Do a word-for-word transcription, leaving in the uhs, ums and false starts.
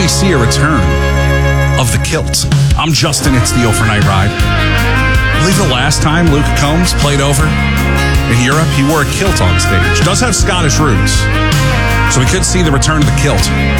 finally see a return of the kilt. I'm Justin. It's the Overnight Ride. I believe the last time Luke Combs played over in Europe, he wore a kilt on stage. Does have Scottish roots, so we could see the return of the kilt.